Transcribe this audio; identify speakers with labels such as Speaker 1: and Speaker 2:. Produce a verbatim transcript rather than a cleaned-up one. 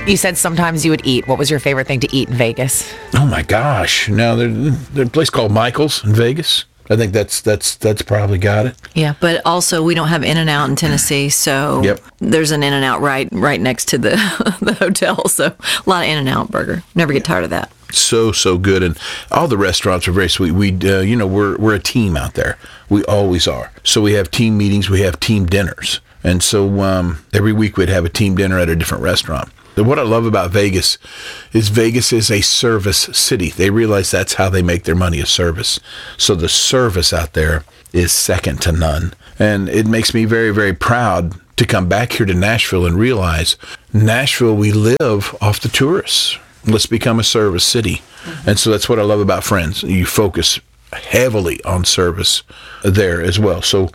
Speaker 1: You said sometimes you would eat. What was your favorite thing to eat in Vegas?
Speaker 2: Oh my gosh! Now there, there's a place called Michael's in Vegas. I think that's that's that's probably got it.
Speaker 3: Yeah, but also we don't have In-N-Out in Tennessee, so
Speaker 2: Yep.
Speaker 3: there's an In-N-Out right right next to the the hotel. So a lot of In-N-Out burger. Never get tired of that.
Speaker 2: So so good, and all the restaurants are very sweet. We uh, you know we're we're a team out there. We always are. So we have team meetings. We have team dinners, and so um, every week we'd have a team dinner at a different restaurant. What I love about Vegas is Vegas is a service city. They realize that's how they make their money, is service. So the service out there is second to none. And it makes me very, very proud to come back here to Nashville and realize Nashville, we live off the tourists. Let's become a service city. Mm-hmm. And so that's what I love about Friends. You focus heavily on service there as well. So